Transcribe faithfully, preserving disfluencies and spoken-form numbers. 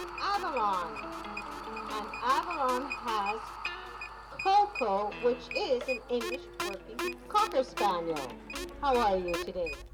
Avalon. And Avalon has Coco, which is an English working Cocker Spaniel. How are you today?